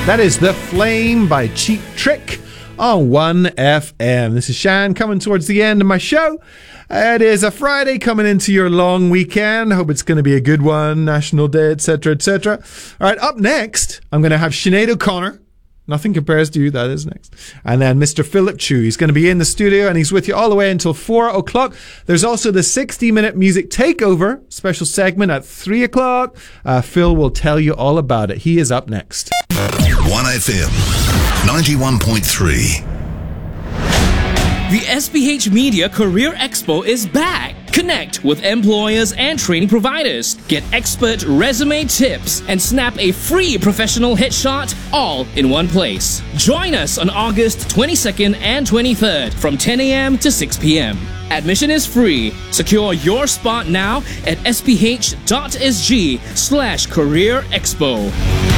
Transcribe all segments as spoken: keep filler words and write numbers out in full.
That is The Flame by Cheap Trick on one F M. This is Shan coming towards the end of my show. It is a Friday coming into your long weekend. I hope it's going to be a good one. National Day, et cetera, et cetera. All right, up next, I'm going to have Sinead O'Connor. Nothing compares to you. That is next. And then Mister Philip Chu. He's going to be in the studio and he's with you all the way until four o'clock. There's also the sixty minute music takeover special segment at three o'clock. Uh, Phil will tell you all about it. He is up next. one F M ninety-one point three. The S P H Media Career Expo is back. Connect with employers and training providers. Get expert resume tips and snap a free professional headshot all in one place. Join us on August twenty-second and twenty-third from ten a.m. to six p.m. Admission is free. Secure your spot now at sph.sg slash career expo.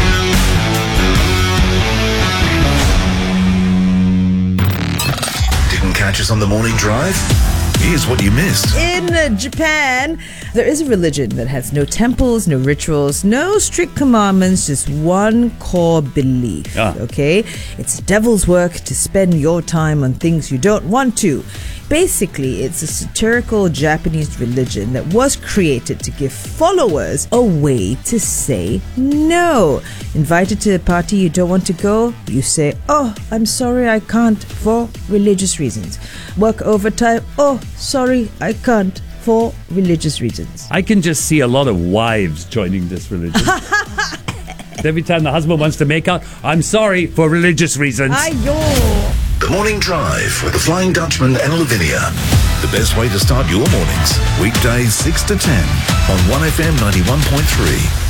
Catch us on the morning drive? Here's what you missed. In uh, Japan, there is a religion that has no temples, no rituals, no strict commandments, just one core belief. Ah. Okay? It's devil's work to spend your time on things you don't want to. Basically, it's a satirical Japanese religion that was created to give followers a way to say no. Invited to a party you don't want to go, you say, oh, I'm sorry, I can't, for religious reasons. Work overtime, oh, sorry, I can't, for religious reasons. I can just see a lot of wives joining this religion. Every time the husband wants to make out, I'm sorry, for religious reasons. Ayo. The Morning Drive with the Flying Dutchman and Lavinia. The best way to start your mornings. Weekdays six to ten on one F M ninety-one point three.